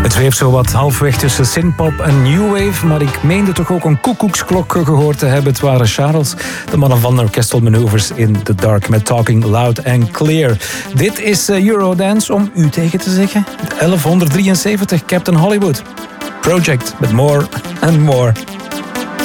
Het zweeft zo wat halfweg tussen synthpop en new wave, maar ik meende toch ook een koekoeksklok gehoord te hebben. Het waren Charles, de mannen van Orchestral Maneuvers in the Dark met Talking Loud and Clear. Dit is Eurodance, om u tegen te zeggen. 1173, Captain Hollywood. Project met More and More.